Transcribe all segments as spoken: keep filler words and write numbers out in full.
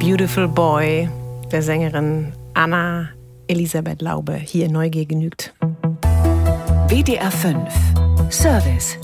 Beautiful Boy der Sängerin Anna Elisabeth Laube, hier Neugier genügt. W D R fünf Service.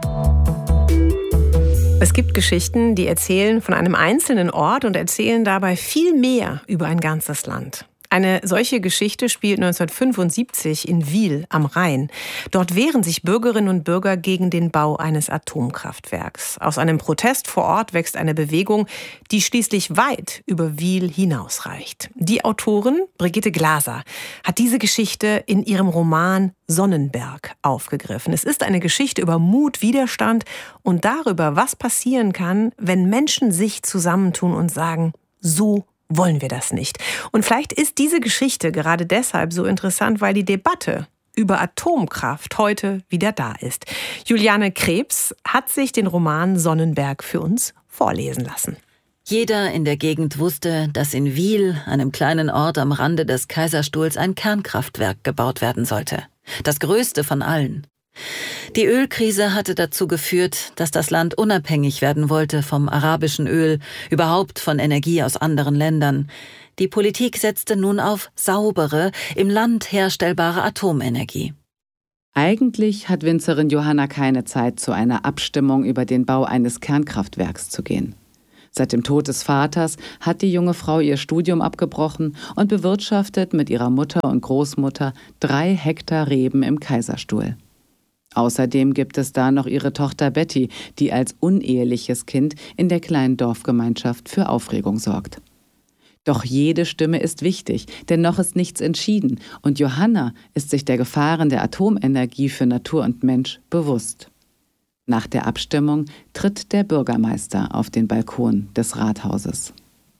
Es gibt Geschichten, die erzählen von einem einzelnen Ort und erzählen dabei viel mehr über ein ganzes Land. Eine solche Geschichte spielt neunzehnhundertfünfundsiebzig in Wil am Rhein. Dort wehren sich Bürgerinnen und Bürger gegen den Bau eines Atomkraftwerks. Aus einem Protest vor Ort wächst eine Bewegung, die schließlich weit über Wil hinausreicht. Die Autorin Brigitte Glaser hat diese Geschichte in ihrem Roman Sonnenberg aufgegriffen. Es ist eine Geschichte über Mut, Widerstand und darüber, was passieren kann, wenn Menschen sich zusammentun und sagen, so wollen wir das nicht. Und vielleicht ist diese Geschichte gerade deshalb so interessant, weil die Debatte über Atomkraft heute wieder da ist. Juliane Krebs hat sich den Roman Sonnenberg für uns vorlesen lassen. Jeder in der Gegend wusste, dass in Wil, einem kleinen Ort am Rande des Kaiserstuhls, ein Kernkraftwerk gebaut werden sollte. Das größte von allen. Die Ölkrise hatte dazu geführt, dass das Land unabhängig werden wollte vom arabischen Öl, überhaupt von Energie aus anderen Ländern. Die Politik setzte nun auf saubere, im Land herstellbare Atomenergie. Eigentlich hat Winzerin Johanna keine Zeit, zu einer Abstimmung über den Bau eines Kernkraftwerks zu gehen. Seit dem Tod des Vaters hat die junge Frau ihr Studium abgebrochen und bewirtschaftet mit ihrer Mutter und Großmutter drei Hektar Reben im Kaiserstuhl. Außerdem gibt es da noch ihre Tochter Betty, die als uneheliches Kind in der kleinen Dorfgemeinschaft für Aufregung sorgt. Doch jede Stimme ist wichtig, denn noch ist nichts entschieden und Johanna ist sich der Gefahren der Atomenergie für Natur und Mensch bewusst. Nach der Abstimmung tritt der Bürgermeister auf den Balkon des Rathauses.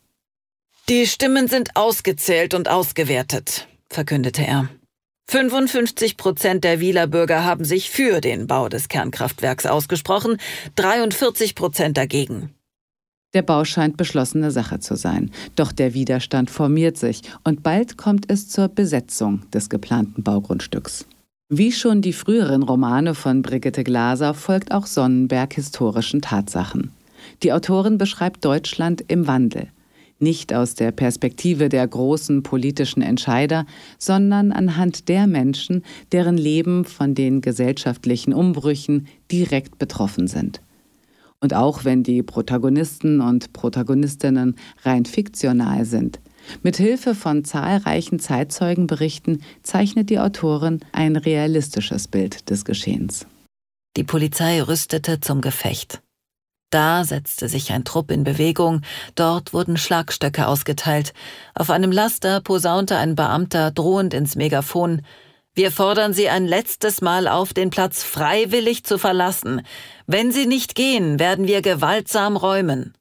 Die Stimmen sind ausgezählt und ausgewertet, verkündete er. fünfundfünfzig Prozent der Wiler Bürger haben sich für den Bau des Kernkraftwerks ausgesprochen, dreiundvierzig Prozent dagegen. Der Bau scheint beschlossene Sache zu sein, doch der Widerstand formiert sich und bald kommt es zur Besetzung des geplanten Baugrundstücks. Wie schon die früheren Romane von Brigitte Glaser folgt auch Sonnenberg historischen Tatsachen. Die Autorin beschreibt Deutschland im Wandel. Nicht aus der Perspektive der großen politischen Entscheider, sondern anhand der Menschen, deren Leben von den gesellschaftlichen Umbrüchen direkt betroffen sind. Und auch wenn die Protagonisten und Protagonistinnen rein fiktional sind, mit Hilfe von zahlreichen Zeitzeugenberichten zeichnet die Autorin ein realistisches Bild des Geschehens. Die Polizei rüstete zum Gefecht. Da setzte sich ein Trupp in Bewegung, dort wurden Schlagstöcke ausgeteilt. Auf einem Laster posaunte ein Beamter drohend ins Megafon: Wir fordern Sie ein letztes Mal auf, den Platz freiwillig zu verlassen. Wenn Sie nicht gehen, werden wir gewaltsam räumen.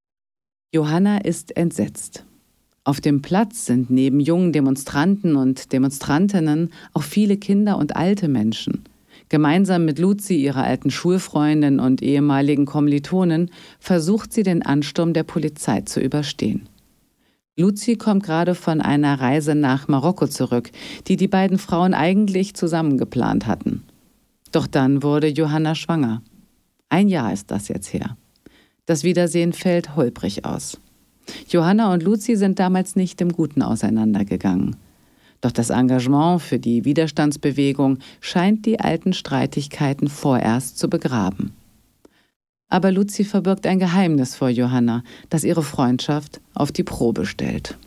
Johanna ist entsetzt. Auf dem Platz sind neben jungen Demonstranten und Demonstrantinnen auch viele Kinder und alte Menschen. Gemeinsam mit Luzi, ihrer alten Schulfreundin und ehemaligen Kommilitonin, versucht sie, den Ansturm der Polizei zu überstehen. Luzi kommt gerade von einer Reise nach Marokko zurück, die die beiden Frauen eigentlich zusammen geplant hatten. Doch dann wurde Johanna schwanger. Ein Jahr ist das jetzt her. Das Wiedersehen fällt holprig aus. Johanna und Luzi sind damals nicht im Guten auseinandergegangen. Doch das Engagement für die Widerstandsbewegung scheint die alten Streitigkeiten vorerst zu begraben. Aber Luzi verbirgt ein Geheimnis vor Johanna, das ihre Freundschaft auf die Probe stellt.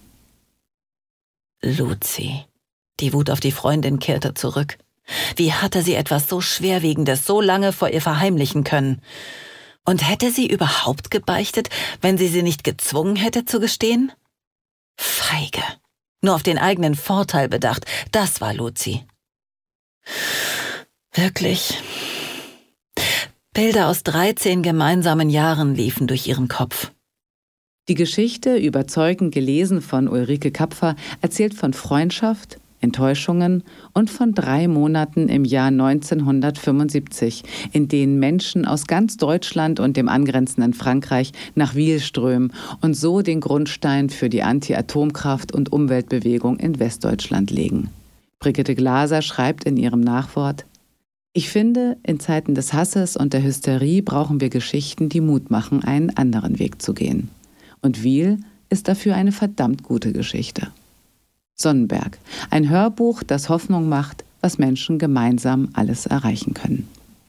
Luzi. Die Wut auf die Freundin kehrte zurück. Wie hatte sie etwas so Schwerwiegendes so lange vor ihr verheimlichen können? Und hätte sie überhaupt gebeichtet, wenn sie sie nicht gezwungen hätte zu gestehen? Feige. Nur auf den eigenen Vorteil bedacht, das war Luzi. Wirklich. Bilder aus dreizehn gemeinsamen Jahren liefen durch ihren Kopf. Die Geschichte, überzeugend gelesen von Ulrike Kapfer, erzählt von Freundschaft, Enttäuschungen und von drei Monaten im Jahr neunzehnhundertfünfundsiebzig, in denen Menschen aus ganz Deutschland und dem angrenzenden Frankreich nach Wil strömen und so den Grundstein für die Anti-Atomkraft- und Umweltbewegung in Westdeutschland legen. Brigitte Glaser schreibt in ihrem Nachwort: Ich finde, in Zeiten des Hasses und der Hysterie brauchen wir Geschichten, die Mut machen, einen anderen Weg zu gehen. Und Wil ist dafür eine verdammt gute Geschichte. Sonnenberg, ein Hörbuch, das Hoffnung macht, was Menschen gemeinsam alles erreichen können.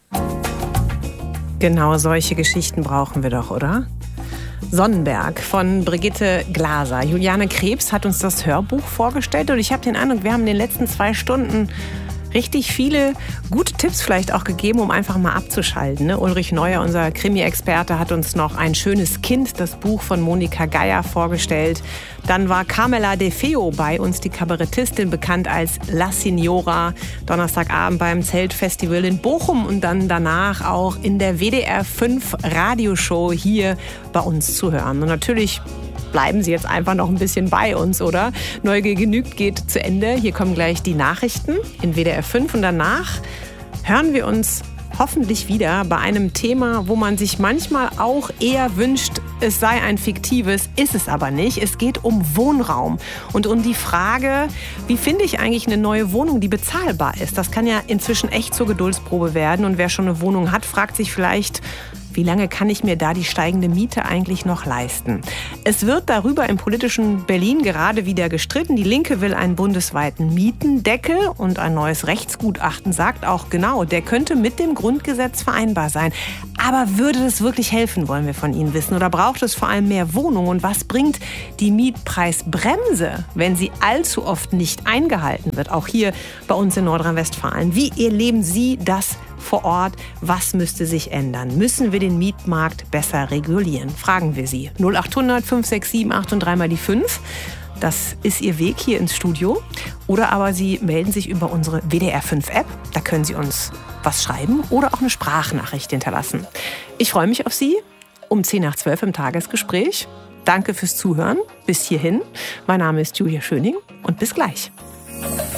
Genau solche Geschichten brauchen wir doch, oder? Sonnenberg von Brigitte Glaser. Juliane Krebs hat uns das Hörbuch vorgestellt und ich habe den Eindruck, wir haben in den letzten zwei Stunden richtig viele gute Tipps vielleicht auch gegeben, um einfach mal abzuschalten. Ne? Ulrich Neuer, unser Krimi-Experte, hat uns noch Ein schönes Kind, das Buch von Monika Geier, vorgestellt. Dann war Carmela De Feo bei uns, die Kabarettistin, bekannt als La Signora, Donnerstagabend beim Zeltfestival in Bochum und dann danach auch in der W D R fünf Radioshow hier bei uns zu hören. Und natürlich bleiben Sie jetzt einfach noch ein bisschen bei uns, oder? Neugier genügt geht zu Ende. Hier kommen gleich die Nachrichten in W D R fünf und danach hören wir uns hoffentlich wieder bei einem Thema, wo man sich manchmal auch eher wünscht, es sei ein fiktives, ist es aber nicht. Es geht um Wohnraum und um die Frage, wie finde ich eigentlich eine neue Wohnung, die bezahlbar ist. Das kann ja inzwischen echt zur Geduldsprobe werden und wer schon eine Wohnung hat, fragt sich vielleicht, wie lange kann ich mir da die steigende Miete eigentlich noch leisten? Es wird darüber im politischen Berlin gerade wieder gestritten. Die Linke will einen bundesweiten Mietendeckel und ein neues Rechtsgutachten sagt auch genau, der könnte mit dem Grundgesetz vereinbar sein. Aber würde das wirklich helfen, wollen wir von Ihnen wissen? Oder braucht es vor allem mehr Wohnungen? Und was bringt die Mietpreisbremse, wenn sie allzu oft nicht eingehalten wird? Auch hier bei uns in Nordrhein-Westfalen. Wie erleben Sie das vor Ort? Was müsste sich ändern? Müssen wir den Mietmarkt besser regulieren? Fragen wir Sie. null acht hundert fünf sechs sieben acht und dreimal die fünf. Das ist Ihr Weg hier ins Studio. Oder aber Sie melden sich über unsere W D R fünf App. Da können Sie uns was schreiben oder auch eine Sprachnachricht hinterlassen. Ich freue mich auf Sie um zehn nach zwölf im Tagesgespräch. Danke fürs Zuhören. Bis hierhin. Mein Name ist Julia Schöning und bis gleich.